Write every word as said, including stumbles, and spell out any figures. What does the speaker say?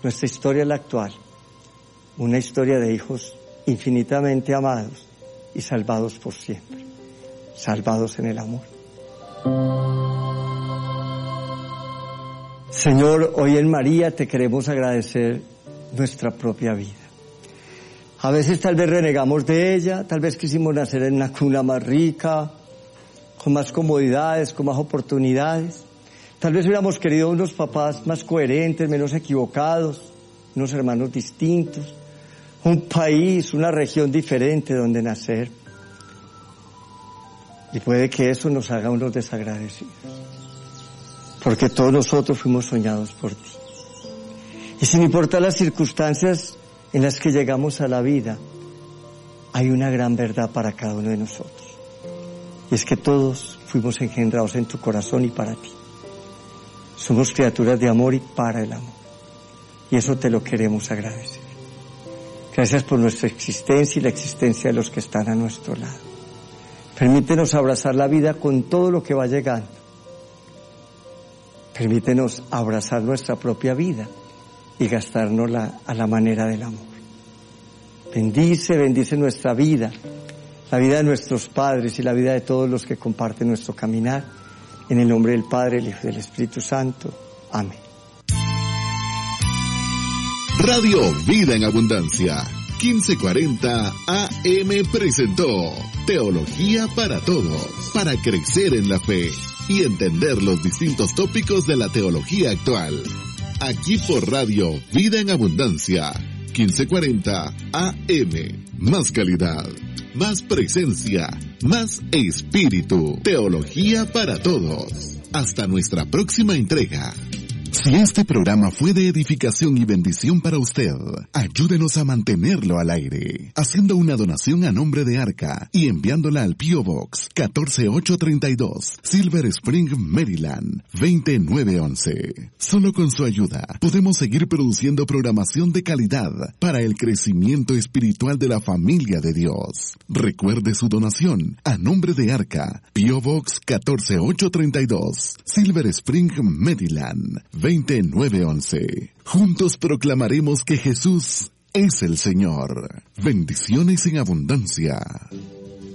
Nuestra historia es la actual, una historia de hijos infinitamente amados y salvados por siempre, salvados en el amor. Señor, hoy en María te queremos agradecer nuestra propia vida. A veces tal vez renegamos de ella, tal vez quisimos nacer en una cuna más rica, con más comodidades, con más oportunidades. Tal vez hubiéramos querido unos papás más coherentes, menos equivocados, unos hermanos distintos, un país, una región diferente donde nacer. Y puede que eso nos haga unos desagradecidos, porque todos nosotros fuimos soñados por ti. Y sin importar las circunstancias en las que llegamos a la vida, hay una gran verdad para cada uno de nosotros. Y es que todos fuimos engendrados en tu corazón y para ti. Somos criaturas de amor y para el amor. Y eso te lo queremos agradecer. Gracias por nuestra existencia y la existencia de los que están a nuestro lado. Permítenos abrazar la vida con todo lo que va llegando. Permítenos abrazar nuestra propia vida y gastárnosla a la manera del amor. Bendice, bendice nuestra vida, la vida de nuestros padres y la vida de todos los que comparten nuestro caminar. En el nombre del Padre, el Hijo y del Espíritu Santo. Amén. Radio Vida en Abundancia, quince cuarenta A M presentó Teología para Todos, para crecer en la fe y entender los distintos tópicos de la teología actual. Aquí por Radio Vida en Abundancia, quince cuarenta A M. Más calidad, más presencia, más espíritu. Teología para Todos. Hasta nuestra próxima entrega. Si este programa fue de edificación y bendición para usted, ayúdenos a mantenerlo al aire, haciendo una donación a nombre de Arca y enviándola al P O Box catorce mil ochocientos treinta y dos, Silver Spring, Maryland, veinte mil novecientos once. Solo con su ayuda podemos seguir produciendo programación de calidad para el crecimiento espiritual de la familia de Dios. Recuerde su donación a nombre de Arca, P O Box catorce mil ochocientos treinta y dos, Silver Spring, Maryland, veinte mil novecientos once. Juntos proclamaremos que Jesús es el Señor. Bendiciones en abundancia.